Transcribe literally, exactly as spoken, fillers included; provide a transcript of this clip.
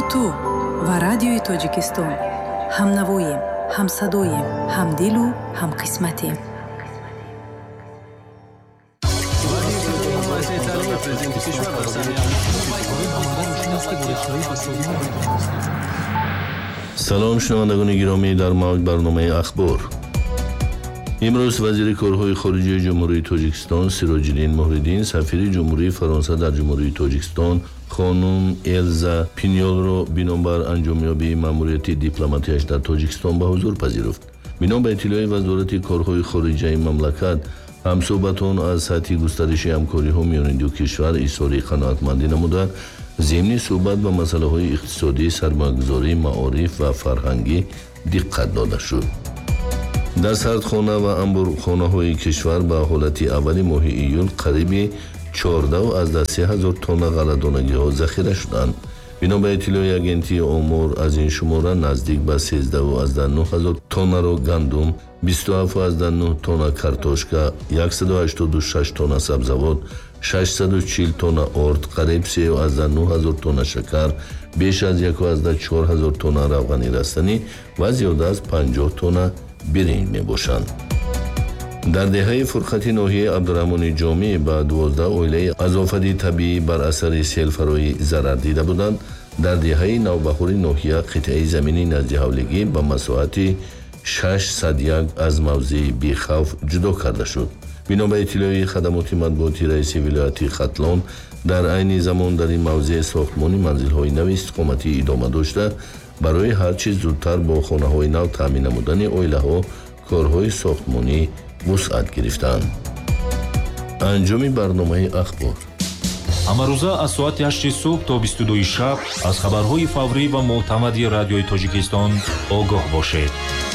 ту ва Радиои Тоҷикистон ҳамнавоем, ҳамсадоем, ҳамдилу ҳамқисматем. салом шунавандагони гиромӣ, дар мавҷ барномаи ахбор. имрӯз вазири корҳои хориҷии ҷумҳурии Тоҷикистон Сироҷиддин Муҳриддин сафири ҷумҳурии Фаронса дар ҷумҳурии Тоҷикистон хонум Элза Пиньолро бинобар анҷомёбии маъмурияти дипломатияш дар Тоҷикистон ба ҳузур пазируфт. бино ба иттилои вазорати корҳои хориҷаи мамлакат, ҳамсӯҳбатон аз сатҳи густариши ҳамкориҳо миёни ду кишвар изҳори қаноатмандӣ намуда, зимни суҳбат ба масъалаҳои иқтисодӣ, сармоягузорӣ, маориф ва фарҳангӣ диққат дода шуд. дар сардхона ва амбурхонаҳои кишвар ба ҳолати аввали моҳи июл қариби чордаҳ азда се ҳазор тонна ғалладонагиҳо захира шуданд. бино ба иттилои агентии омур, аз ин шумора наздик ба сездаҳ азда нӯҳ ҳазор тоннаро гандум, бисту ҳафт азда нӯҳ тонна картошка, яксаду ҳаштоду шаш тонна сабзавот, шашсаду чил тонна орд, қариб се азда нӯҳ ҳазор тонна шакар, беш аз як азда чор ҳазор тонна равғани растанӣ ва зиёда аз панҷоҳ тонна биринҷ мебошанд. дар деҳаи фурқати ноҳияи Абдураҳмони Ҷомӣ ба дувоздаҳ оилаи аз офати табиӣ бар асари селфароӣ зарар дида буданд. дар деҳаи навбаҳори ноҳия қитъаи замини назди ҳавлигӣ ба масоҳати шашсад и як аз мавзеи бехавф ҷудо карда шуд. бино ба иттилои хадамоти матбуоти раиси вилояти Хатлон, дар айни замон дар ин мавзеъ сохтмони манзилҳои нави истиқоматӣ идома дошта, барои ҳар чиз зудтар бо хонаҳои нав таъмин намудани оилаҳо корҳои сохтмонӣ вусъат гирифтанд. анҷоми барномаи ахбор. ҳамарӯза аз соати ҳашти субҳ то бисту дуи шаб аз хабарҳои фаврӣ ва мӯътамади Радиои Тоҷикистон огоҳ бошед.